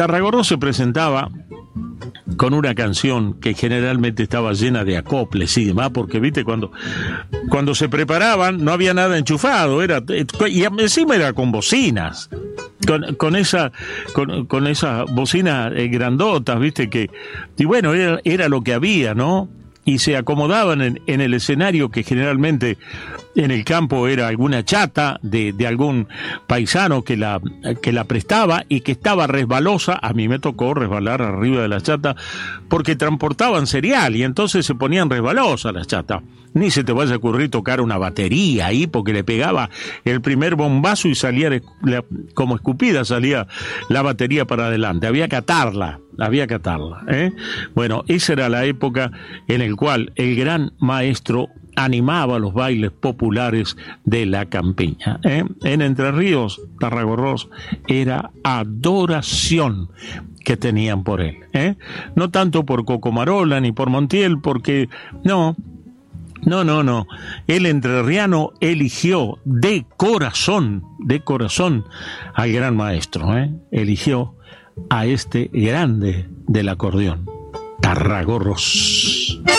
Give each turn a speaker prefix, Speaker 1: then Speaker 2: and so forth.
Speaker 1: Tarragorros se presentaba con una canción que generalmente estaba llena de acoples y demás, porque viste, cuando se preparaban no había nada enchufado, y encima era con bocinas, con esas bocinas grandotas, viste, y bueno, era lo que había, ¿no? Y se acomodaban en el escenario, que generalmente en el campo era alguna chata de algún paisano que la prestaba y que estaba resbalosa. A mí me tocó resbalar arriba de la chata porque transportaban cereal y entonces se ponían resbalosas las chatas. Ni se te vaya a ocurrir tocar una batería ahí, porque le pegaba el primer bombazo y salía como escupida, salía la batería para adelante. Había que atarla. Bueno, esa era la época en la cual el gran maestro animaba los bailes populares de la campiña. En Entre Ríos, Tarragorros era adoración que tenían por él. No tanto por Cocomarola ni por Montiel, porque no. El entrerriano eligió de corazón al gran maestro. Eligió a este grande del acordeón, Tarragorros.